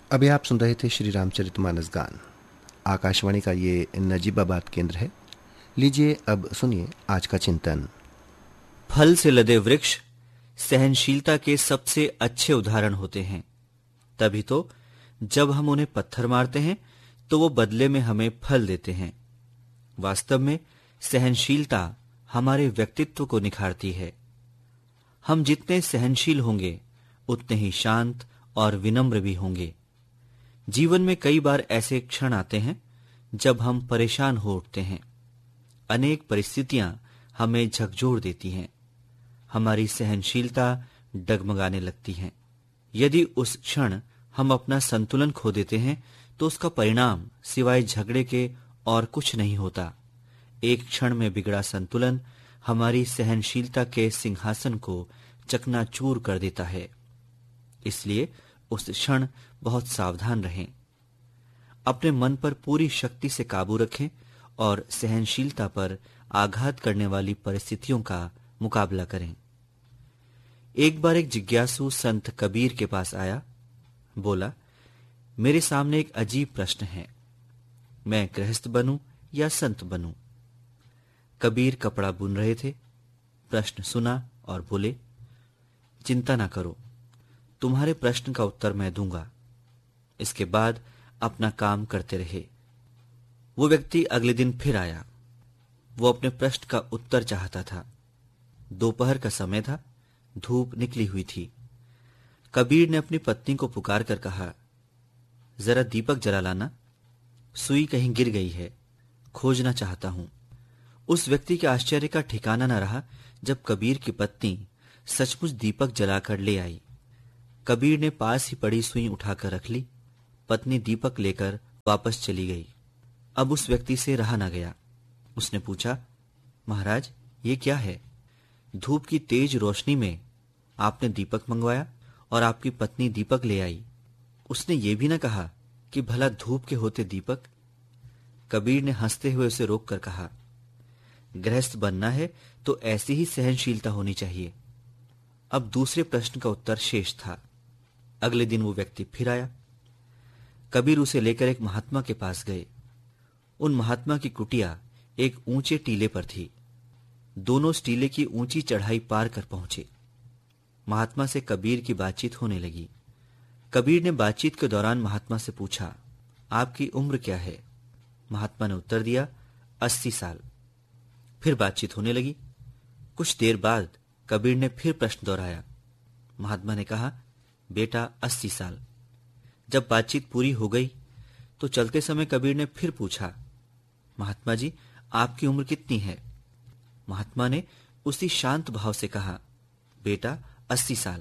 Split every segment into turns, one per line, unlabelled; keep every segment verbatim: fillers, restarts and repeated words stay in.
अभी आप सुन रहे थे श्री रामचरितमानस गान। आकाशवाणी का ये नजीबाबाद केंद्र है। लीजिए अब सुनिए आज का चिंतन।
फल से लदे वृक्ष सहनशीलता के सबसे अच्छे उदाहरण होते हैं। तभी तो जब हम उन्हें पत्थर मारते हैं तो वो बदले में हमें फल देते हैं। वास्तव में सहनशीलता हमारे व्यक्तित्व को निखारती है। हम जितने सहनशील होंगे उतने ही शांत और विनम्र भी होंगे। जीवन में कई बार ऐसे क्षण आते हैं जब हम परेशान हो उठते हैं। अनेक परिस्थितियां हमें झकझोर देती हैं। हमारी सहनशीलता डगमगाने लगती है। यदि उस क्षण हम अपना संतुलन खो देते हैं तो उसका परिणाम सिवाय झगड़े के और कुछ नहीं होता। एक क्षण में बिगड़ा संतुलन हमारी सहनशीलता के सिंहासन को चकनाचूर कर देता है। इसलिए उस क्षण बहुत सावधान रहें। अपने मन पर पूरी शक्ति से काबू रखें और सहनशीलता पर आघात करने वाली परिस्थितियों का मुकाबला करें। एक बार एक जिज्ञासु संत कबीर के पास आया। बोला, मेरे सामने एक अजीब प्रश्न है, मैं गृहस्थ बनूं या संत बनूं? कबीर कपड़ा बुन रहे थे। प्रश्न सुना और बोले, चिंता ना करो, तुम्हारे प्रश्न का उत्तर मैं दूंगा। इसके बाद अपना काम करते रहे। वो व्यक्ति अगले दिन फिर आया। वो अपने प्रश्न का उत्तर चाहता था। दोपहर का समय था, धूप निकली हुई थी। कबीर ने अपनी पत्नी को पुकार कर कहा, जरा दीपक जला लाना, सुई कहीं गिर गई है, खोजना चाहता हूं। उस व्यक्ति के आश्चर्य का ठिकाना न रहा जब कबीर की पत्नी सचमुच दीपक जलाकर ले आई। कबीर ने पास ही पड़ी सुई उठाकर रख ली। पत्नी दीपक लेकर वापस चली गई। अब उस व्यक्ति से रहा न गया। उसने पूछा, महाराज ये क्या है? धूप की तेज रोशनी में आपने दीपक मंगवाया और आपकी पत्नी दीपक ले आई। उसने ये भी न कहा कि भला धूप के होते दीपक? कबीर ने हंसते हुए उसे रोककर कहा, गृहस्थ बनना है तो ऐसी ही सहनशीलता होनी चाहिए। अब दूसरे प्रश्न का उत्तर शेष था। अगले दिन वो व्यक्ति फिर आया। कबीर उसे लेकर एक महात्मा के पास गए। उन महात्मा की कुटिया एक ऊंचे टीले पर थी। दोनों इस टीले की ऊंची चढ़ाई पार कर पहुंचे। महात्मा से कबीर की बातचीत होने लगी। कबीर ने बातचीत के दौरान महात्मा से पूछा, आपकी उम्र क्या है? महात्मा ने उत्तर दिया, अस्सी साल। फिर बातचीत होने लगी। कुछ देर बाद कबीर ने फिर प्रश्न दोहराया। महात्मा ने कहा, बेटा अस्सी साल। जब बातचीत पूरी हो गई तो चलते समय कबीर ने फिर पूछा, महात्मा जी आपकी उम्र कितनी है? महात्मा ने उसी शांत भाव से कहा, बेटा अस्सी साल।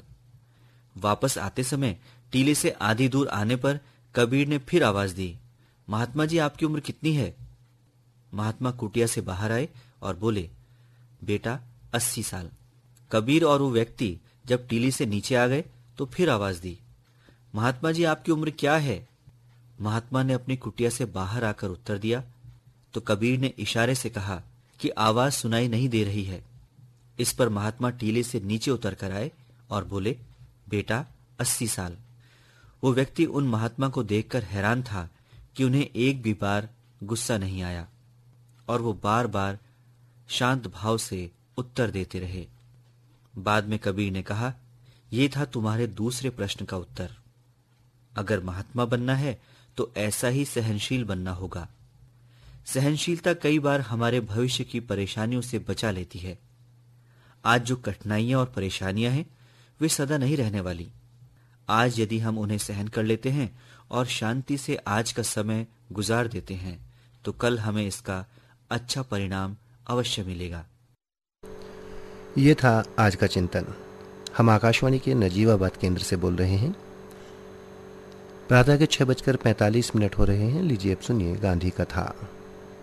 वापस आते समय टीले से आधी दूर आने पर कबीर ने फिर आवाज दी, महात्मा जी आपकी उम्र कितनी है? महात्मा कुटिया से बाहर आए और बोले, बेटा अस्सी साल। कबीर और वो व्यक्ति जब टीले से नीचे आ गए तो फिर आवाज दी, महात्मा जी आपकी उम्र क्या है? महात्मा ने अपनी कुटिया से बाहर आकर उत्तर दिया तो कबीर ने इशारे से कहा कि आवाज सुनाई नहीं दे रही है। इस पर महात्मा टीले से नीचे उतर कर आए और बोले, बेटा अस्सी साल। वो व्यक्ति उन महात्मा को देखकर हैरान था कि उन्हें एक भी बार गुस्सा नहीं आया और वो बार बार शांत भाव से उत्तर देते रहे। बाद में कबीर ने कहा, ये था तुम्हारे दूसरे प्रश्न का उत्तर। अगर महात्मा बनना है तो ऐसा ही सहनशील बनना होगा। सहनशीलता कई बार हमारे भविष्य की परेशानियों से बचा लेती है। आज जो कठिनाइयां और परेशानियां हैं वे सदा नहीं रहने वाली। आज यदि हम उन्हें सहन कर लेते हैं और शांति से आज का समय गुजार देते हैं तो कल हमें इसका अच्छा परिणाम अवश्य मिलेगा।
ये था आज का चिंतन। हम आकाशवाणी के नजीबाबाद केंद्र से बोल रहे हैं। प्रातः के छह बजकर पैंतालीस मिनट हो रहे हैं। लीजिए अब सुनिए गांधी कथा।